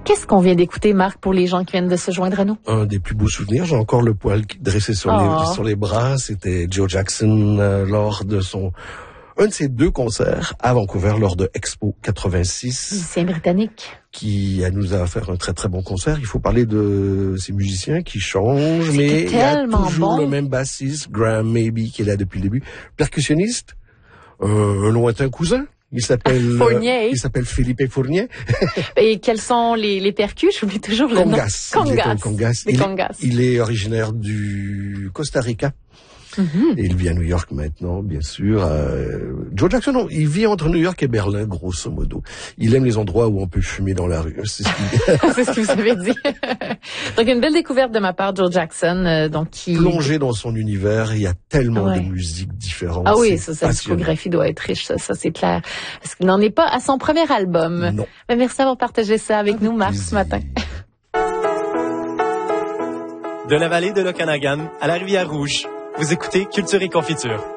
Qu'est-ce qu'on vient d'écouter, Marc, pour les gens qui viennent de se joindre à nous? Un des plus beaux souvenirs, j'ai encore le poil dressé sur les bras, c'était Joe Jackson lors de un de ses 2 concerts à Vancouver lors de Expo 86. Musicien britannique. Qui nous a fait un très très bon concert. Il faut parler de ces musiciens qui changent, mais il y a toujours le même bassiste, Graham Maybe, qui est là depuis le début. Percussionniste, un lointain cousin. Il s'appelle Philippe Fournier. Et quels sont les percus? J'oublie toujours le nom. Congas. Il est originaire du Costa Rica. Et il vit à New York maintenant, bien sûr. Joe Jackson, non, il vit entre New York et Berlin, grosso modo. Il aime les endroits où on peut fumer dans la rue. C'est ce que vous avez dit. Donc, une belle découverte de ma part, Joe Jackson. Plongé dans son univers, il y a tellement de musiques différentes. Ah oui, sa discographie doit être riche, ça c'est clair. Parce qu'il n'en est pas à son premier album. Non. Mais merci d'avoir partagé ça avec nous, Marc, ce matin. De la vallée de l'Okanagan à la rivière Rouge. Vous écoutez Culture et Confiture.